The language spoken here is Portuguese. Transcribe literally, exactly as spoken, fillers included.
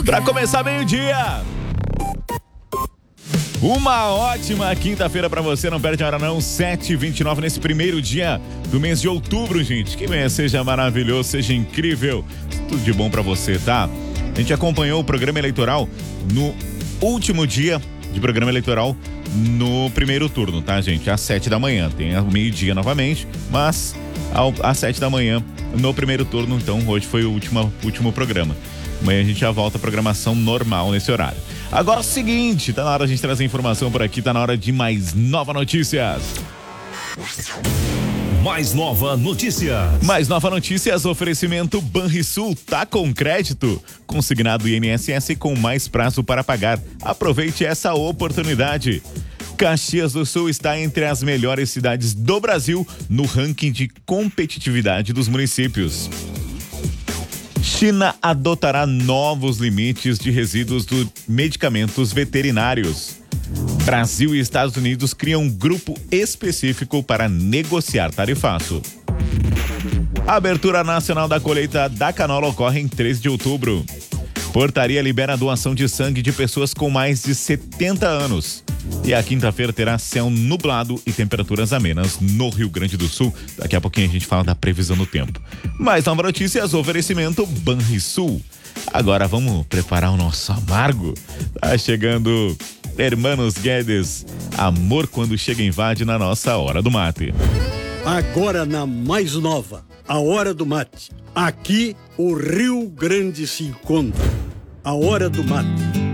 Para começar meio-dia. Uma ótima quinta-feira pra você, não perde a hora não, sete e vinte e nove nesse primeiro dia do mês de outubro, gente. Que mês seja maravilhoso, seja incrível, tudo de bom pra você, tá? A gente acompanhou o programa eleitoral no último dia de programa eleitoral no primeiro turno, tá, gente? Às sete da manhã, tem ao meio-dia novamente, mas ao, às sete da manhã no primeiro turno, então hoje foi o último, último programa. Amanhã a gente já volta à programação normal nesse horário. Agora é o seguinte, tá na hora de a gente trazer informação por aqui, tá na hora de mais Nova Notícias. Mais Nova Notícias. Mais Nova Notícias, oferecimento Banrisul, tá com crédito. Consignado I N S S com mais prazo para pagar. Aproveite essa oportunidade. Caxias do Sul está entre as melhores cidades do Brasil no ranking de competitividade dos municípios. China adotará novos limites de resíduos de medicamentos veterinários. Brasil e Estados Unidos criam um grupo específico para negociar tarifaço. A abertura nacional da colheita da canola ocorre em três de outubro. Portaria libera a doação de sangue de pessoas com mais de setenta anos. E a quinta-feira terá céu nublado e temperaturas amenas no Rio Grande do Sul. Daqui a pouquinho a gente fala da previsão do tempo. Mais Nova Notícias, oferecimento Banrisul. Agora vamos preparar o nosso amargo. Tá chegando Hermanos Guedes. Amor quando chega invade na nossa Hora do Mate. Agora na Mais Nova, a Hora do Mate. Aqui o Rio Grande se encontra. A Hora do Mate.